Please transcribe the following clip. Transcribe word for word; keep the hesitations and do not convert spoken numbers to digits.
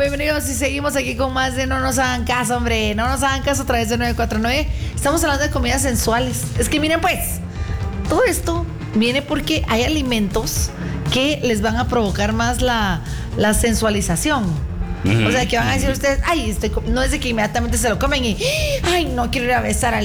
bienvenidos y seguimos aquí con más de No Nos Hagan Caso, hombre. No nos hagan caso a través de nueve cuatro nueve. Estamos hablando de comidas sensuales. Es que miren pues, todo esto viene porque hay alimentos que les van a provocar más la, la sensualización. Uh-huh. O sea, que van a decir ustedes, ay, estoy, no es de que inmediatamente se lo comen y, ay, no quiero ir a besar al